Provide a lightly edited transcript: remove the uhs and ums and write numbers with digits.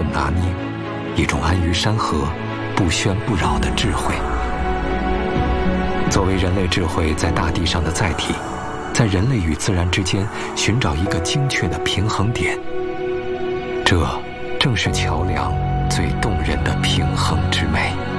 分拿捏，一种安于山河、不喧不扰的智慧。作为人类智慧在大地上的载体，在人类与自然之间寻找一个精确的平衡点，这正是桥梁最动人的平衡之美。